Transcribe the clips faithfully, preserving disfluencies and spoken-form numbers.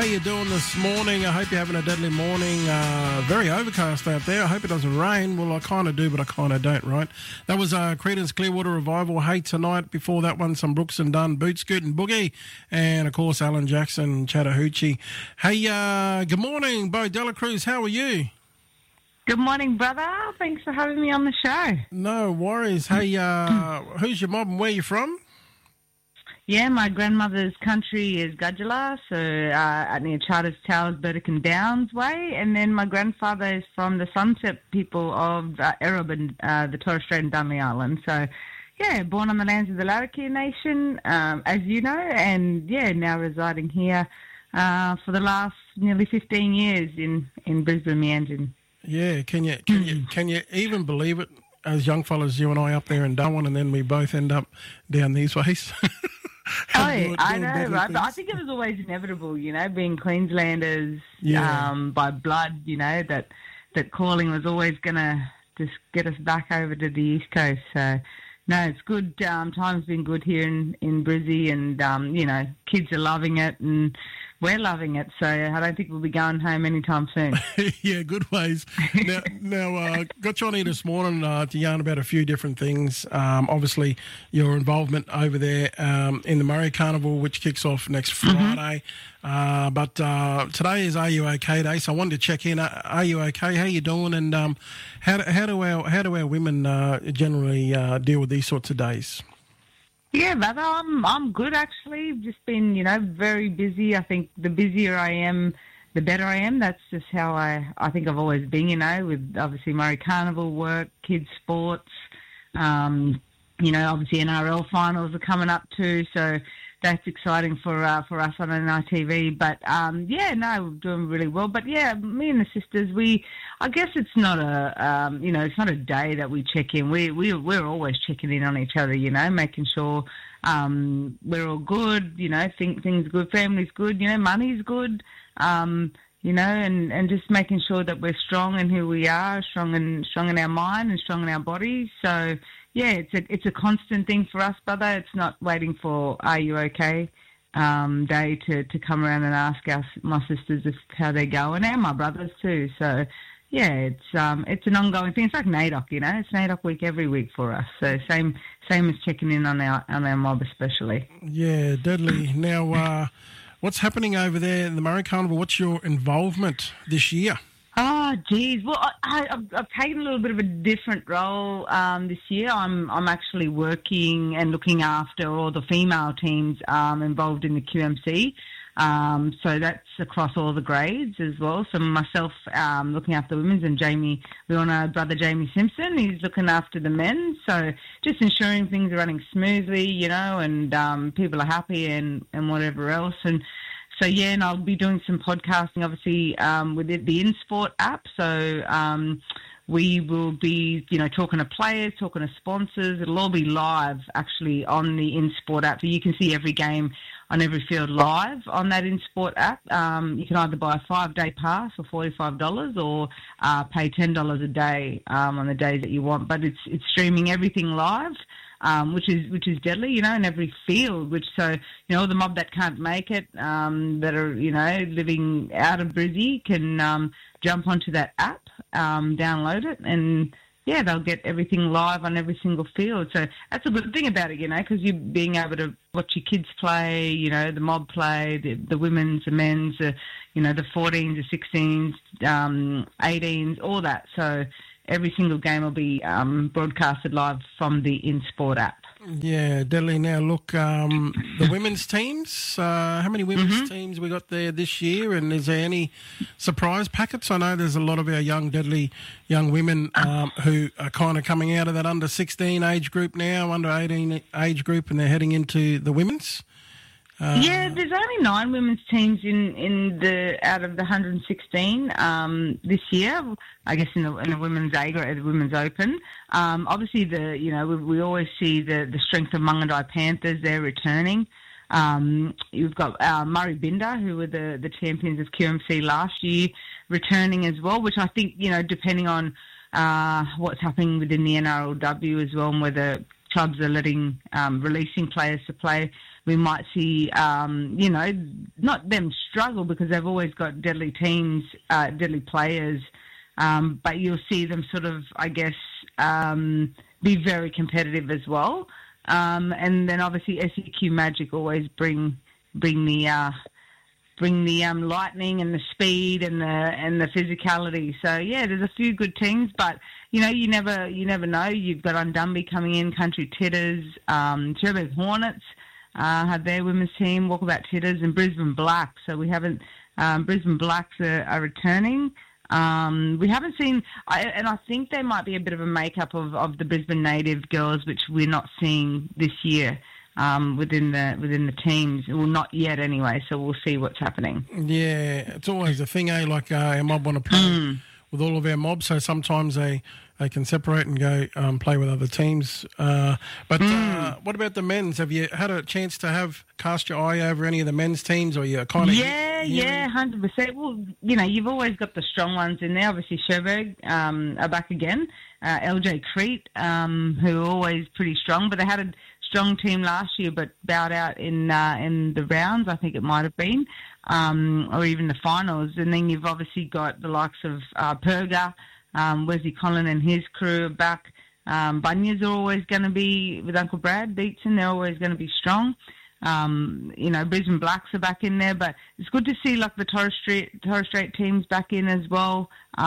How you doing this morning? I hope you're having a deadly morning. Uh, very overcast out there. I hope it doesn't rain. Well, I kind of do, but I kind of don't, right? That was uh, Creedence Clearwater Revival, Hey Tonight. Before that one, some Brooks and Dunn, Boot Scoot and Boogie. And, of course, Alan Jackson, Chattahoochee. Hey, uh, good morning, Bo Dela Cruz. How are you? Good morning, brother. Thanks for having me on the show. No worries. Hey, uh, who's your mob and where you from? Yeah, my grandmother's country is Gudgala, so uh, near Charters Towers, Burdekin Downs way. And then my grandfather is from the Sunset people of uh, Erebor and uh, the Torres Strait and Dunley Island. So, yeah, born on the lands of the Larrakia Nation, um, as you know, and, yeah, now residing here uh, for the last nearly fifteen years in, in Brisbane, Meanjin. Yeah, can you, can you, can you even believe it? As young fellas, you and I up there in Darwin, and then we both end up down these ways. Oh, yeah, I know, right? But I think it was always inevitable, you know, being Queenslanders yeah. um, by blood, you know, that that calling was always going to just get us back over to the East Coast. So, no, it's good. Um, time's been good here in, in Brizzy, and, um, you know, kids are loving it, and we're loving it. So I don't think we'll be going home anytime soon. Yeah, good ways. Now, now uh, got you on here this morning uh, to yarn about a few different things. Um, obviously, your involvement over there um, in the Murray Carnival, which kicks off next Friday. Mm-hmm. Uh, but uh, today is Are You OK Day, so I wanted to check in. Are you okay? How you doing? And um, how, do, how do our how do our women uh, generally uh, deal with these sorts of days? Yeah, brother, I'm I'm good actually. Just been, you know, very busy. I think the busier I am, the better I am. That's just how I, I think I've always been, you know, with obviously Murray Carnival work, kids sports. Um, you know, obviously N R L finals are coming up too, so that's exciting for uh, for us on N I T V. But um, yeah, no, we're doing really well. But yeah, me and the sisters, we, I guess it's not a, um, you know, it's not a day that we check in. We we we're always checking in on each other, you know, making sure um, we're all good. You know, think things good, family's good. You know, money's good. Um, you know, and, and just making sure that we're strong in who we are, strong in strong in our mind and strong in our bodies. So. Yeah, it's a it's a constant thing for us, brother. It's not waiting for Are You OK um, day to, to come around and ask us, my sisters, if, how they're going, and my brothers too. So, yeah, it's um it's an ongoing thing. It's like NAIDOC, you know. It's NAIDOC week every week for us. So same same as checking in on our on our mob especially. Yeah, deadly. Now, uh, what's happening over there in the Murray Carnival? What's your involvement this year? Oh, geez. Well, I, I, I've, I've taken a little bit of a different role um, this year. I'm I'm actually working and looking after all the female teams um, involved in the Q M C. Um, so that's across all the grades as well. So myself um, looking after the women's, and Jamie, we all know brother Jamie Simpson, he's looking after the men. So just ensuring things are running smoothly, you know, and um, people are happy and, and whatever else. And So, yeah, and I'll be doing some podcasting, obviously, um, with the, the InSport app. So um, we will be, you know, talking to players, talking to sponsors. It'll all be live, actually, on the InSport app. So you can see every game on every field live on that InSport app. Um, you can either buy a five-day pass for forty-five dollars or uh, pay ten dollars a day um, on the days that you want. But it's it's streaming everything live. Um, which is which is deadly, you know, in every field. Which so you know the mob that can't make it, um, that are you know living out of Brizzy, can um, jump onto that app, um, download it, and yeah, they'll get everything live on every single field. So that's a good thing about it, you know, because you're being able to watch your kids play, you know, the mob play, the, the women's, the men's, the, you know, the fourteens, the sixteens, um, eighteens, all that. So every single game will be um, broadcasted live from the InSport app. Yeah, deadly. Now, look, um, the women's teams, uh, how many women's mm-hmm. teams we got there this year, and is there any surprise packets? I know there's a lot of our young, deadly young women um, who are kind of coming out of that under sixteen age group now, under eighteen age group, and they're heading into the women's. Uh, yeah, there's only nine women's teams in, in the out of the one hundred sixteen um, this year. I guess in the in the women's A grade, the women's open. Um, obviously, the you know we, we always see the, the strength of Mungandai Panthers. They're returning. Um, you've got uh, Murray Binder, who were the, the champions of Q M C last year, returning as well. Which I think you know, depending on uh, what's happening within the N R L W as well, and whether clubs are letting um, releasing players to play we might see, um, you know, not them struggle because they've always got deadly teams, uh, deadly players, um, but you'll see them sort of, I guess, um, be very competitive as well. Um, and then obviously S E Q Magic always bring bring the uh, bring the um, lightning and the speed and the and the physicality. So yeah, there's a few good teams, but you know you never you never know. You've got Undumby coming in, Country Titters, um, Cherbourg Hornets uh, have their women's team, Walkabout Titters, and Brisbane Blacks. So we haven't um, Brisbane Blacks are, are returning. Um, we haven't seen, I, and I think there might be a bit of a makeup of, of the Brisbane native girls, which we're not seeing this year um, within the within the teams. Well, not yet anyway. So we'll see what's happening. Yeah, it's always a thing, eh? Like uh, our mob want to play Mm. with all of our mobs, so sometimes they, they can separate and go um, play with other teams. Uh, but uh, what about the men's? Have you had a chance to have cast your eye over any of the men's teams, or you kind of Yeah, yeah, hundred percent. Well, you know, you've always got the strong ones in there. Obviously, Cherbourg um, are back again. Uh, L J Crete, um, who are always pretty strong, but they had a strong team last year, but bowed out in uh, in the rounds. I think it might have been, um, or even the finals. And then you've obviously got the likes of uh, Perga, um, Wesley Collin and his crew are back. Um, Bunyas are always going to be with Uncle Brad Beatson. They're always going to be strong. Um, you know, Brisbane Blacks are back in there, but it's good to see like the Torres Strait, Torres Strait teams back in as well.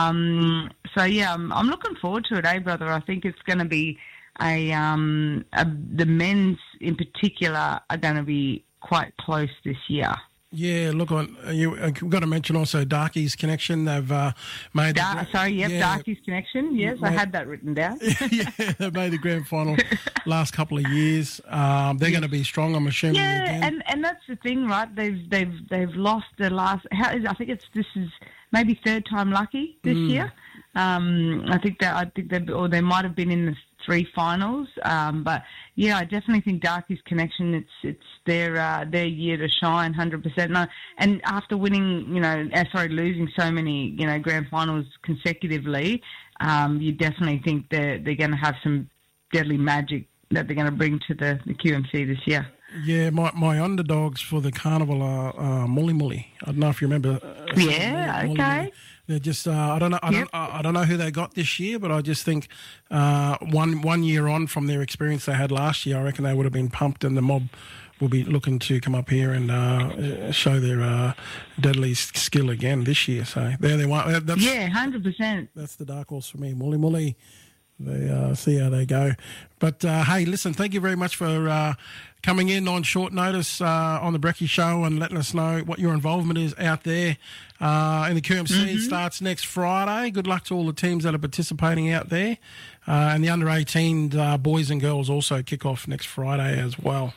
Um, so yeah, I'm, I'm looking forward to it, eh, brother? I think it's going to be a, um, a, the men's in particular are going to be quite close this year. Yeah, look, on you. We've got to mention also Darky's connection. They've uh, made. Dar- the, sorry, yep, yeah, Darky's connection. Yes, made, I had that written down. yeah, they made the grand final last couple of years. Um, they're yeah. going to be strong, I'm assuming. Yeah, again. and and that's the thing, right? They've they've they've lost the last. How is? I think it's this is maybe third time lucky this mm. year. Um, I think that I think they or they might have been in the three finals. Um, but yeah, I definitely think Darky's connection. It's it's their uh, their year to shine, hundred percent. And, and after winning, you know, uh, sorry, losing so many, you know, grand finals consecutively, um, you definitely think they're they're going to have some deadly magic that they're going to bring to the, the Q M C this year. Yeah, my, my underdogs for the carnival are uh, Mully Mully. I don't know if you remember. Uh, yeah, Mully, okay. Mully. They're just uh, I don't know I yep. don't I don't know who they got this year, but I just think uh, one one year on from their experience they had last year, I reckon they would have been pumped, and the mob will be looking to come up here and uh, show their uh, deadly skill again this year. So there they want. That's, yeah, hundred percent. That's the dark horse for me, Mully Mully. They uh, see how they go. But, uh, hey, listen, thank you very much for uh, coming in on short notice uh, on the Brecky Show and letting us know what your involvement is out there uh, in the Q M C. Mm-hmm. Starts next Friday. Good luck to all the teams that are participating out there. Uh, and the under eighteen uh, boys and girls also kick off next Friday as well.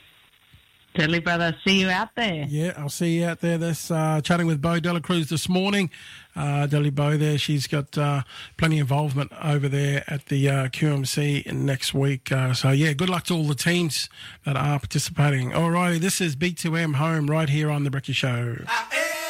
Totally, brother. See you out there. Yeah, I'll see you out there. That's uh, chatting with Bo Dela Cruz this morning. Uh, Deli Bo there. She's got uh, plenty of involvement over there at the uh, Q M C next week. Uh, so, yeah, good luck to all the teams that are participating. All righty, this is B two M Home right here on The Brecky Show.